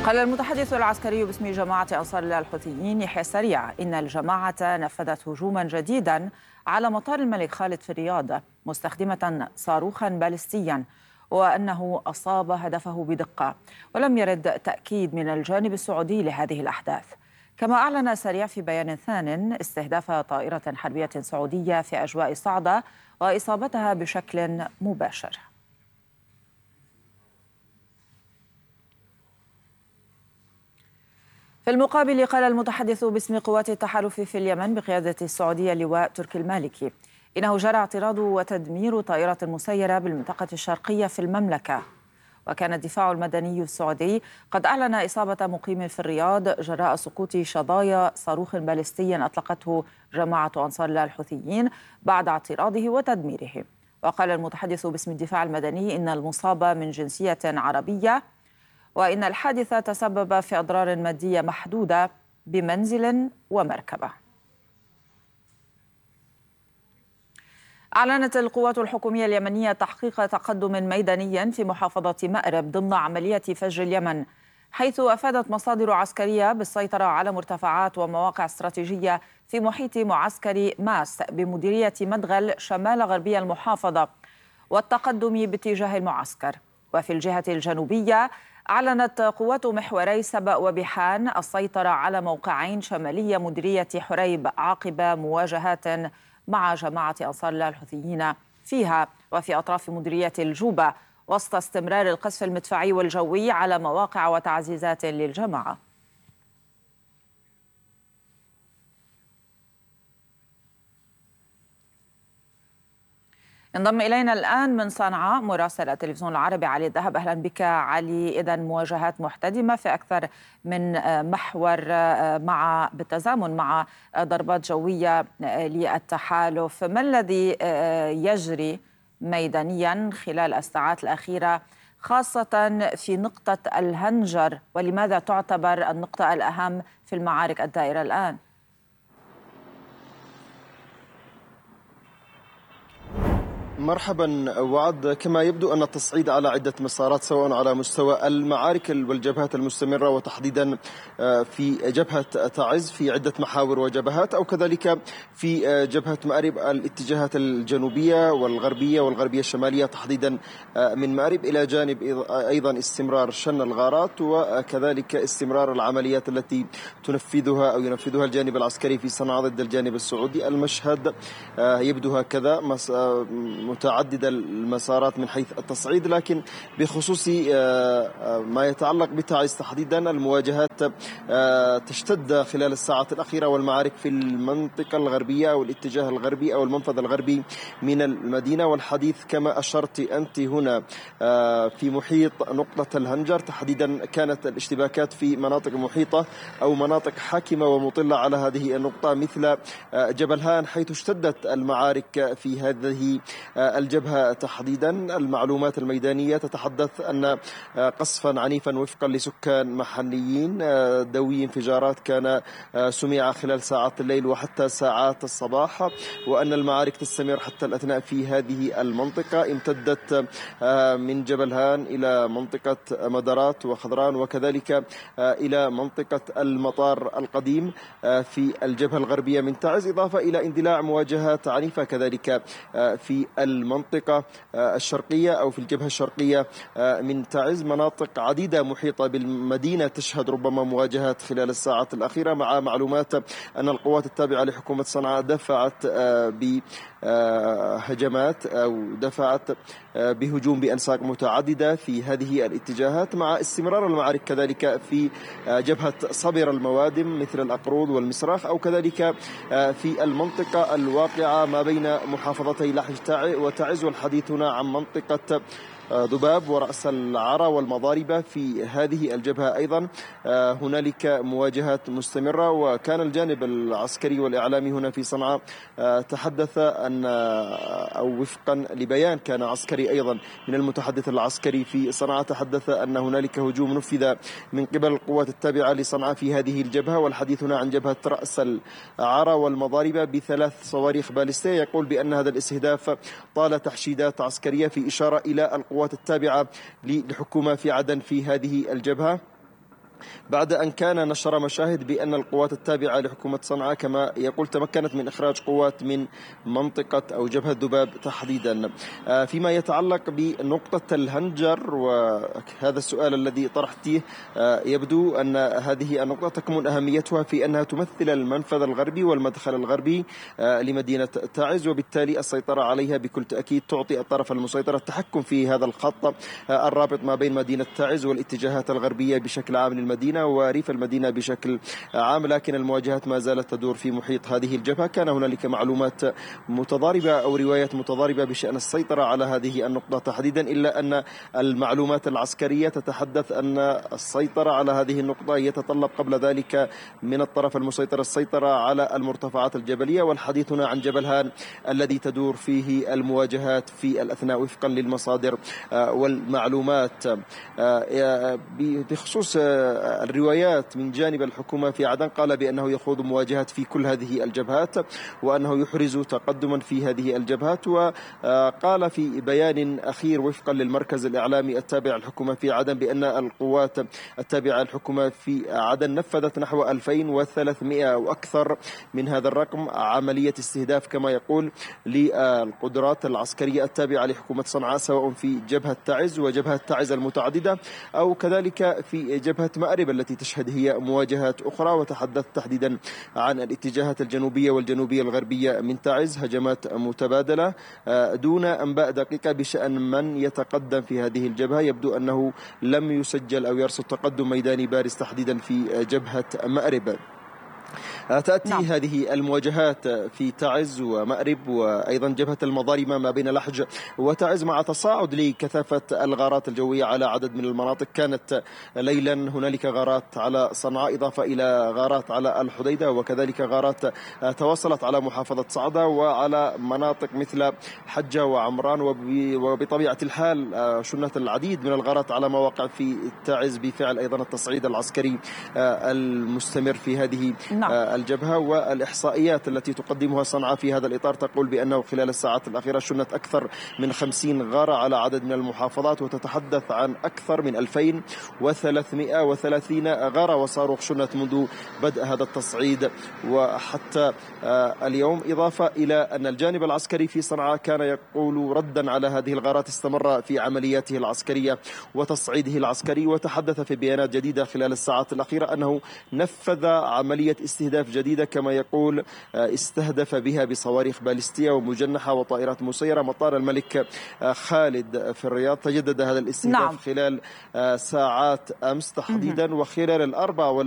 قال المتحدث العسكري باسم جماعة أنصار الله الحوثيين يحيى السريع إن الجماعة نفذت هجوما جديدا على مطار الملك خالد في الرياض مستخدمة صاروخا باليستيا، وأنه أصاب هدفه بدقة، ولم يرد تأكيد من الجانب السعودي لهذه الأحداث. كما أعلن سريع في بيان ثان استهداف طائرة حربية سعودية في أجواء صعدة وإصابتها بشكل مباشر. في المقابل قال المتحدث باسم قوات التحالف في اليمن بقيادة السعودية اللواء تركي المالكي إنه جرى اعتراض وتدمير طائرة مسيرة بالمنطقة الشرقية في المملكة. وكان الدفاع المدني السعودي قد أعلن إصابة مقيم في الرياض جراء سقوط شظايا صاروخ باليستي أطلقته جماعة أنصار الله الحوثيين بعد اعتراضه وتدميره. وقال المتحدث باسم الدفاع المدني إن المصاب من جنسية عربية، وإن الحادث تسبب في أضرار مادية محدودة بمنزل ومركبة. أعلنت القوات الحكومية اليمنية تحقيق تقدم ميداني في محافظة مأرب ضمن عملية فجر اليمن، حيث أفادت مصادر عسكرية بالسيطرة على مرتفعات ومواقع استراتيجية في محيط معسكر ماس بمديرية مدغل شمال غربي المحافظة والتقدم باتجاه المعسكر. وفي الجهة الجنوبية أعلنت قوات محوري سبأ وبحان السيطرة على موقعين شمالي مديرية حريب عقب مواجهات مع جماعة أنصار الله الحوثيين فيها وفي أطراف مديرية الجوبة، وسط استمرار القصف المدفعي والجوي على مواقع وتعزيزات للجماعة. انضم إلينا الآن من صنعاء مراسل التلفزيون العربي علي الذهب. أهلا بك علي. إذن مواجهات محتدمة في أكثر من محور بالتزامن مع ضربات جوية للتحالف، ما الذي يجري ميدانيا خلال الساعات الأخيرة خاصة في نقطة الهنجر، ولماذا تعتبر النقطة الأهم في المعارك الدائرة الآن؟ مرحبا وعد. كما يبدو أن التصعيد على عدة مسارات سواء على مستوى المعارك والجبهات المستمرة، وتحديدا في جبهة تعز في عدة محاور وجبهات، أو كذلك في جبهة مأرب الاتجاهات الجنوبية والغربية الشمالية، تحديدا من مأرب، إلى جانب أيضا استمرار شن الغارات وكذلك استمرار العمليات التي ينفذها الجانب العسكري في صنعاء ضد الجانب السعودي. المشهد يبدو هكذا متعدد المسارات من حيث التصعيد، لكن بخصوص ما يتعلق بتعز تحديدا المواجهات تشتد خلال الساعات الأخيرة، والمعارك في المنطقة الغربية أو الاتجاه الغربي أو المنفذ الغربي من المدينة. والحديث كما أشرت أنت هنا في محيط نقطة الهنجر تحديدا، كانت الاشتباكات في مناطق محيطة أو مناطق حاكمة ومطلة على هذه النقطة مثل جبل هان، حيث اشتدت المعارك في هذه الجبهة تحديدا. المعلومات الميدانية تتحدث أن قصفا عنيفا وفقا لسكان محليين دوي انفجارات كان سمع خلال ساعات الليل وحتى ساعات الصباح، وأن المعارك تستمر حتى الأثناء في هذه المنطقة. امتدت من جبل هان إلى منطقة مدرات وخضران، وكذلك إلى منطقة المطار القديم في الجبهة الغربية من تعز، إضافة إلى اندلاع مواجهات عنيفة كذلك في المنطقة الشرقية أو في الجبهة الشرقية من تعز. مناطق عديدة محيطة بالمدينة تشهد ربما مواجهات خلال الساعات الأخيرة، مع معلومات أن القوات التابعة لحكومة صنعاء دفعت بهجمات أو دفعت بهجوم بأنساق متعددة في هذه الاتجاهات، مع استمرار المعارك كذلك في جبهة صبر الموادم مثل الأقروض والمسراخ، أو كذلك في المنطقة الواقعة ما بين محافظتي لحج وتعز. والحديث هنا عن منطقة ذباب ورأس العرى والمضاربة في هذه الجبهة. أيضا هنالك مواجهات مستمرة، وكان الجانب العسكري والإعلامي هنا في صنعاء تحدث أن أو وفقا لبيان كان عسكري أيضا من المتحدث العسكري في صنعاء، تحدث أن هنالك هجوم نفذ من قبل القوات التابعة لصنعاء في هذه الجبهة. والحديث هنا عن جبهة رأس العرى والمضاربة ب3 صواريخ باليستية. يقول بأن هذا الاستهداف طال تحشيدات عسكرية في إشارة إلى القوات التابعة للحكومة في عدن في هذه الجبهة. بعد أن كان نشر مشاهد بأن القوات التابعة لحكومة صنعاء كما يقول تمكنت من إخراج قوات من منطقة أو جبهة ذباب تحديدا. فيما يتعلق بنقطة الهنجر وهذا السؤال الذي طرحته، يبدو أن هذه النقطة تكمن أهميتها في أنها تمثل المنفذ الغربي والمدخل الغربي لمدينة تعز، وبالتالي السيطرة عليها بكل تأكيد تعطي الطرف المسيطر التحكم في هذا الخط الرابط ما بين مدينة تعز والاتجاهات الغربية بشكل عام للمدينة وريف المدينة بشكل عام. لكن المواجهات ما زالت تدور في محيط هذه الجبهة. كان هنالك معلومات متضاربة أو روايات متضاربة بشأن السيطرة على هذه النقطة تحديدا، إلا أن المعلومات العسكرية تتحدث أن السيطرة على هذه النقطة يتطلب قبل ذلك من الطرف المسيطر السيطرة على المرتفعات الجبلية، والحديث هنا عن جبل هان الذي تدور فيه المواجهات في الأثناء وفقا للمصادر والمعلومات. بخصوص الروايات من جانب الحكومة في عدن، قال بأنه يخوض مواجهات في كل هذه الجبهات وأنه يحرز تقدما في هذه الجبهات. وقال في بيان أخير وفقا للمركز الإعلامي التابع للحكومة في عدن بأن القوات التابعة للحكومة في عدن نفذت نحو 2300 أو أكثر من هذا الرقم عملية استهداف كما يقول للقدرات العسكرية التابعة لحكومة صنعاء، سواء في جبهة تعز وجبهة تعز المتعددة أو كذلك في جبهة مأرب التي تشهد هي مواجهات أخرى. وتحدث تحديدا عن الاتجاهات الجنوبية والجنوبية الغربية من تعز، هجمات متبادلة دون أنباء دقيقة بشأن من يتقدم في هذه الجبهة. يبدو أنه لم يسجل أو يرصد تقدم ميداني بارز تحديدا في جبهة مأرب. تأتي هذه المواجهات في تعز ومأرب وأيضا جبهة المضارمة ما بين لحج وتعز مع تصاعد لكثافة الغارات الجوية على عدد من المناطق. كانت ليلا هنالك غارات على صنعاء إضافة إلى غارات على الحديدة، وكذلك غارات تواصلت على محافظة صعدة وعلى مناطق مثل حجة وعمران. وبطبيعة الحال شنت العديد من الغارات على مواقع في تعز بفعل أيضا التصعيد العسكري المستمر في هذه الجبهة. والإحصائيات التي تقدمها صنعاء في هذا الإطار تقول بأنه خلال الساعات الأخيرة شنت أكثر من 50 غارة على عدد من المحافظات، وتتحدث عن أكثر من 2330 غارة وصاروخ شنت منذ بدء هذا التصعيد وحتى اليوم. إضافة إلى أن الجانب العسكري في صنعاء كان يقول ردا على هذه الغارات استمر في عملياته العسكرية وتصعيده العسكري، وتحدث في بيانات جديدة خلال الساعات الأخيرة أنه نفذ عملية استهداف جديدة كما يقول استهدف بها بصواريخ باليستية ومجنحة وطائرات مسيرة مطار الملك خالد في الرياض. تجدد هذا الاستهداف خلال ساعات أمس تحديدا، وخلال الأربع